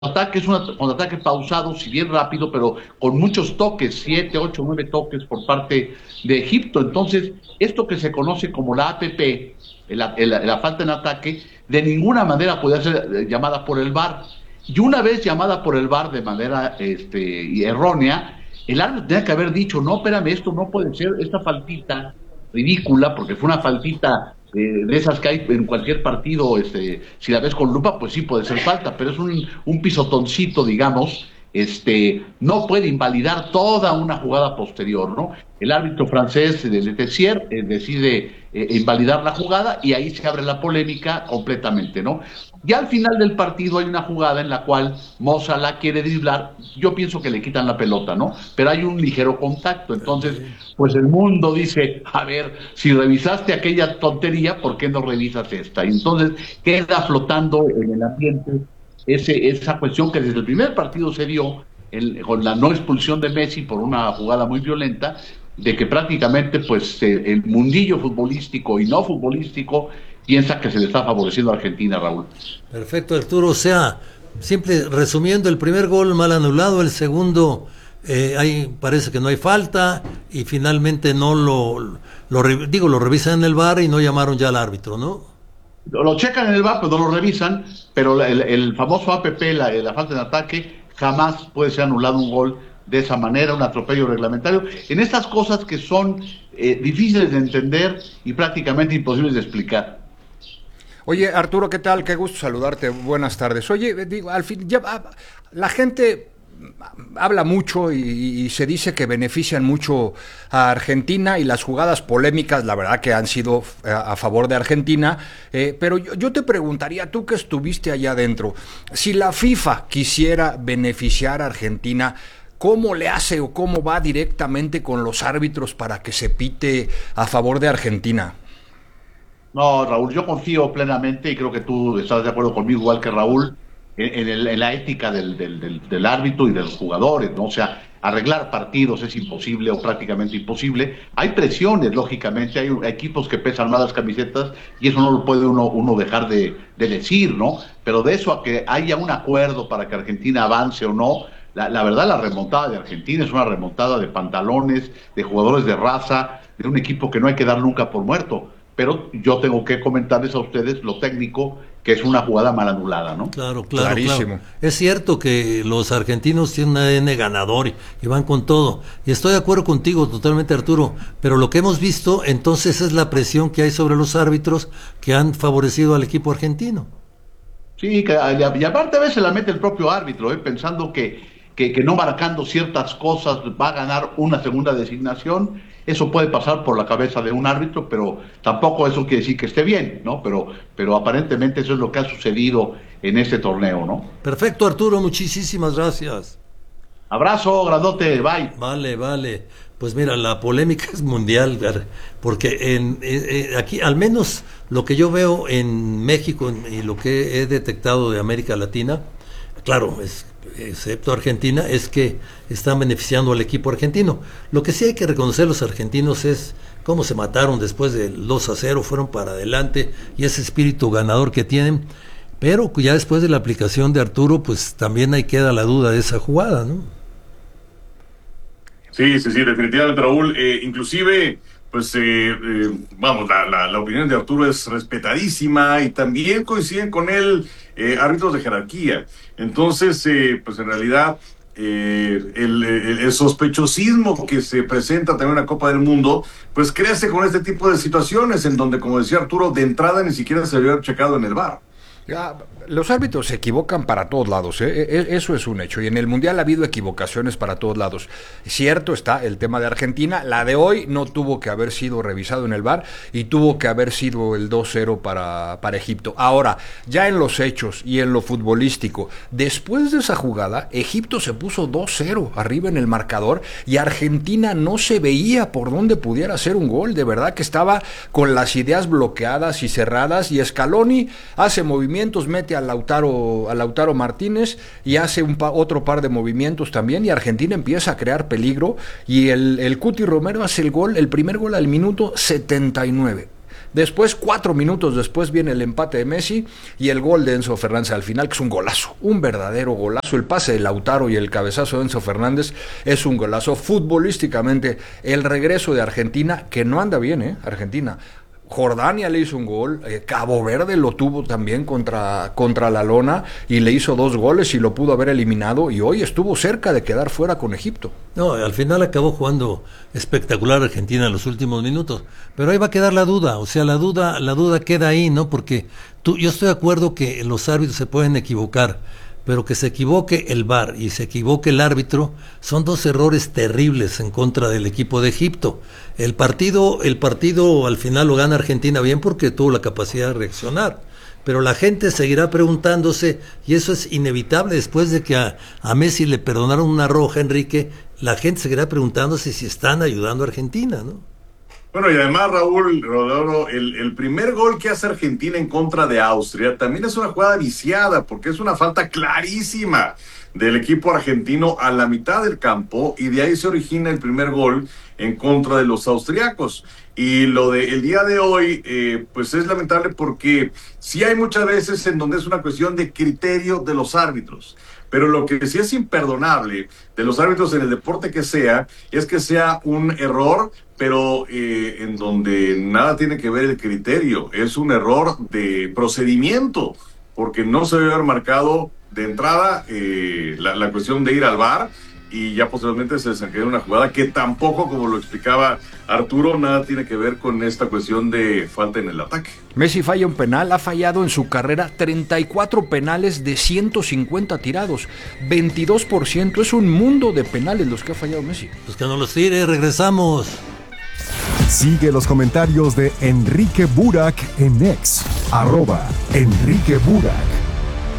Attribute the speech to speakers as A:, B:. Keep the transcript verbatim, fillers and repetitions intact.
A: Ataque es un contraataque pausado, si bien rápido, pero con muchos toques, siete, ocho, nueve toques por parte de Egipto. Entonces, esto que se conoce como la A P P, la, la, la falta en ataque, de ninguna manera puede ser llamada por el V A R. Y una vez llamada por el V A R de manera este, errónea, el árbitro tenía que haber dicho, no, espérame, esto no puede ser, esta faltita ridícula, porque fue una faltita Eh, de esas que hay en cualquier partido, este, si la ves con lupa, pues sí puede ser falta, pero es un, un pisotoncito, digamos, este, no puede invalidar toda una jugada posterior, ¿no? El árbitro francés de Letessier eh, decide eh, invalidar la jugada y ahí se abre la polémica completamente, ¿no? Ya al final del partido hay una jugada en la cual Mo Salah quiere driblar, yo pienso que le quitan la pelota, ¿no? Pero hay un ligero contacto, entonces, pues el mundo dice, a ver, si revisaste aquella tontería, ¿por qué no revisas esta? Y entonces queda flotando en el ambiente ese, esa cuestión que desde el primer partido se dio, el, con la no expulsión de Messi por una jugada muy violenta, de que prácticamente pues el mundillo futbolístico y no futbolístico piensa que se le está favoreciendo a Argentina, Raúl.
B: Perfecto, Arturo. O sea, simple, resumiendo, el primer gol mal anulado, el segundo eh, ahí parece que no hay falta y finalmente no lo, lo digo, lo revisan en el V A R y no llamaron ya al árbitro, ¿no?
A: Lo, lo checan en el V A R, pero no lo revisan, pero el, el famoso A P P, la, la falta de ataque, jamás puede ser anulado un gol de esa manera, un atropello reglamentario, en estas cosas que son eh, difíciles de entender y prácticamente imposibles de explicar.
C: Oye, Arturo, ¿qué tal? Qué gusto saludarte. Buenas tardes. Oye, digo, al fin, ya, la gente habla mucho y, y se dice que benefician mucho a Argentina y las jugadas polémicas, la verdad que han sido a, a favor de Argentina, eh, pero yo, yo te preguntaría, tú que estuviste allá adentro, si la FIFA quisiera beneficiar a Argentina, ¿cómo le hace o cómo va directamente con los árbitros para que se pite a favor de Argentina?
A: No, Raúl, yo confío plenamente y creo que tú estás de acuerdo conmigo, igual que Raúl, en, en, el, en la ética del, del, del, del árbitro y de los jugadores, ¿no? O sea, arreglar partidos es imposible o prácticamente imposible. Hay presiones, lógicamente, hay equipos que pesan más las camisetas y eso no lo puede uno, uno dejar de, de decir, ¿no? Pero de eso a que haya un acuerdo para que Argentina avance o no, la, la verdad la remontada de Argentina es una remontada de pantalones, de jugadores de raza, de un equipo que no hay que dar nunca por muerto. Pero yo tengo que comentarles a ustedes lo técnico, que es una jugada mal anulada, ¿no?
B: Claro, claro, clarísimo. Claro. Es cierto que los argentinos tienen un A D N ganador y, y van con todo. Y estoy de acuerdo contigo totalmente, Arturo. Pero lo que hemos visto, entonces, es la presión que hay sobre los árbitros que han favorecido al equipo argentino.
A: Sí, que, y aparte a veces la mete el propio árbitro, ¿eh? Pensando que, que, que no marcando ciertas cosas va a ganar una segunda designación. Eso puede pasar por la cabeza de un árbitro, pero tampoco eso quiere decir que esté bien, ¿no? Pero, pero aparentemente eso es lo que ha sucedido en este torneo, ¿no?
B: Perfecto, Arturo, muchísimas gracias.
A: Abrazo, grandote, bye.
B: Vale, vale. Pues mira, la polémica es mundial, porque en, en, aquí, al menos lo que yo veo en México y lo que he detectado de América Latina, claro, es excepto Argentina, es que están beneficiando al equipo argentino. Lo que sí hay que reconocer los argentinos es cómo se mataron después del dos a cero, fueron para adelante y ese espíritu ganador que tienen, pero ya después de la aplicación de Arturo, pues también ahí queda la duda de esa jugada, ¿no?
D: Sí, sí, sí, definitivamente, Raúl. Eh, inclusive, pues, eh, eh, vamos, la, la, la opinión de Arturo es respetadísima y también coinciden con él eh, árbitros de jerarquía. Entonces, eh, pues en realidad, eh, el, el, el sospechosismo que se presenta también en la Copa del Mundo, pues crece con este tipo de situaciones en donde, como decía Arturo, de entrada ni siquiera se había checado en el V A R.
C: Ya, los árbitros se equivocan para todos lados, ¿eh? Eso es un hecho, y en el Mundial ha habido equivocaciones para todos lados. Cierto está el tema de Argentina, la de hoy no tuvo que haber sido revisado en el V A R y tuvo que haber sido el dos cero para, para Egipto. Ahora, ya en los hechos y en lo futbolístico, después de esa jugada, Egipto se puso dos cero arriba en el marcador y Argentina no se veía por dónde pudiera hacer un gol, de verdad que estaba con las ideas bloqueadas y cerradas, y Scaloni hace movimientos, mete a Lautaro, a Lautaro Martínez y hace un pa, otro par de movimientos también, y Argentina empieza a crear peligro y el, el Cuti Romero hace el gol, el primer gol al minuto setenta y nueve. Después, cuatro minutos después, viene el empate de Messi y el gol de Enzo Fernández al final, que es un golazo, un verdadero golazo. El pase de Lautaro y el cabezazo de Enzo Fernández es un golazo. Futbolísticamente, el regreso de Argentina, que no anda bien, ¿eh? Argentina. Jordania le hizo un gol, eh, Cabo Verde lo tuvo también contra, contra la lona y le hizo dos goles y lo pudo haber eliminado, y hoy estuvo cerca de quedar fuera con Egipto.
B: No, al final acabó jugando espectacular Argentina en los últimos minutos, pero ahí va a quedar la duda, o sea, la duda, la duda queda ahí, ¿no? Porque tú, yo estoy de acuerdo que los árbitros se pueden equivocar, pero que se equivoque el V A R y se equivoque el árbitro son dos errores terribles en contra del equipo de Egipto. El partido, el partido al final lo gana Argentina bien porque tuvo la capacidad de reaccionar, pero la gente seguirá preguntándose, y eso es inevitable después de que a, a Messi le perdonaron una roja, Enrique, la gente seguirá preguntándose si están ayudando a Argentina, ¿no?
D: Bueno, y además, Raúl Rodoro, el, el primer gol que hace Argentina en contra de Austria también es una jugada viciada, porque es una falta clarísima del equipo argentino a la mitad del campo, y de ahí se origina el primer gol en contra de los austriacos. Y lo del día de hoy, eh, pues es lamentable, porque sí hay muchas veces en donde es una cuestión de criterio de los árbitros. Pero lo que sí es imperdonable de los árbitros en el deporte que sea, es que sea un error, pero eh, en donde nada tiene que ver el criterio. Es un error de procedimiento, porque no se debe haber marcado de entrada eh, la, la cuestión de ir al V A R, y ya posteriormente se desencadenó una jugada que tampoco, como lo explicaba Arturo, nada tiene que ver con esta cuestión de falta en el ataque.
C: Messi falla un penal, ha fallado en su carrera treinta y cuatro penales de ciento cincuenta tirados, veintidós por ciento, es un mundo de penales los que ha fallado Messi.
B: Pues que no los tire, regresamos.
E: Sigue los comentarios de Enrique Burak en X, arroba Enrique Burak.